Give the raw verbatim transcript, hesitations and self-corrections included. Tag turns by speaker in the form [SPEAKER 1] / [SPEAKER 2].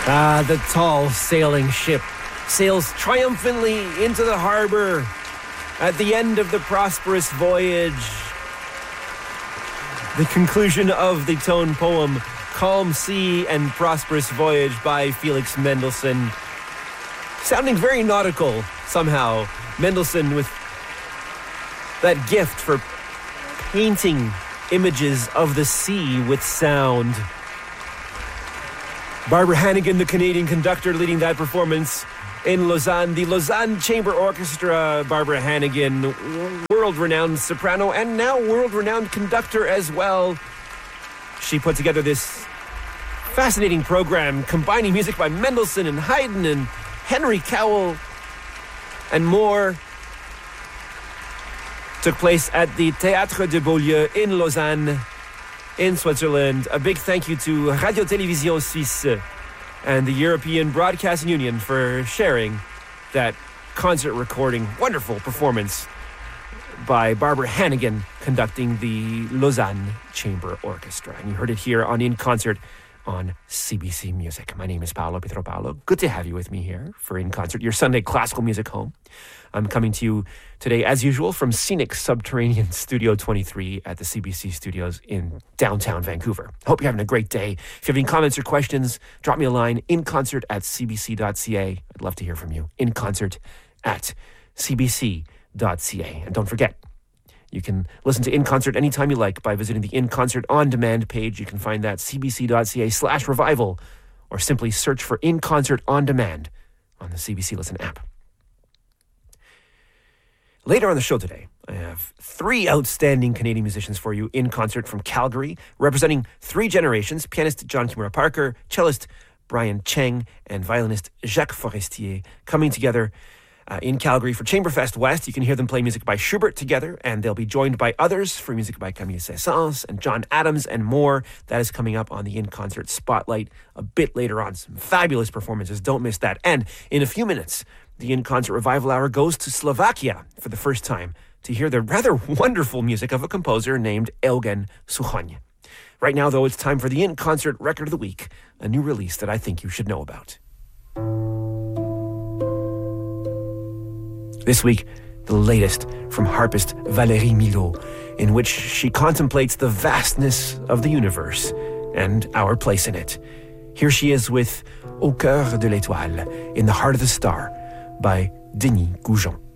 [SPEAKER 1] Ah, the tall sailing ship sails triumphantly into the harbor at the end of the prosperous voyage. The conclusion of the tone poem, Calm Sea and Prosperous Voyage by Felix Mendelssohn. Sounding very nautical, somehow. Mendelssohn with that gift for painting images of the sea with sound. Barbara Hannigan, the Canadian conductor, leading that performance in Lausanne. The Lausanne Chamber Orchestra, Barbara Hannigan, world-renowned soprano and now world-renowned conductor as well. She put together this fascinating program combining music by Mendelssohn and Haydn and Henry Cowell and more. Took place at the Théâtre de Beaulieu in Lausanne, in Switzerland. A big thank you to Radio-Télévision Suisse and the European Broadcasting Union for sharing that concert recording. Wonderful performance by Barbara Hannigan conducting the Lausanne Chamber Orchestra. And you heard it here on In Concert on C B C Music. My name is Paolo Pietro-Paolo. Good to have you with me here for In Concert, your Sunday classical music home. I'm coming to you today, as usual, from scenic Subterranean Studio twenty-three at the C B C studios in downtown Vancouver. Hope you're having a great day. If you have any comments or questions, drop me a line, inconcert at c b c dot c a. I'd love to hear from you. Inconcert at c b c dot c a. And don't forget, you can listen to In Concert anytime you like by visiting the In Concert On Demand page. You can find that cbc.ca slash revival, or simply search for In Concert On Demand on the C B C Listen app. Later on the show today, I have three outstanding Canadian musicians for you in concert from Calgary, representing three generations: pianist John Kimura Parker, cellist Brian Cheng, and violinist Jacques Forestier, coming together Uh, in Calgary for Chamberfest West. You can hear them play music by Schubert together, and they'll be joined by others for music by Camille Saint-Saëns and John Adams and more. That is coming up on the In Concert Spotlight a bit later on. Some fabulous performances. Don't miss that. And in a few minutes, the In Concert Revival Hour goes to Slovakia for the first time to hear the rather wonderful music of a composer named Eugen Suchoň. Right now, though, it's time for the In Concert Record of the Week, a new release that I think you should know about. This week, the latest from harpist Valérie Milhaud, in which she contemplates the vastness of the universe and our place in it. Here she is with Au cœur de l'étoile, In the Heart of the Star, by Denis Goujon.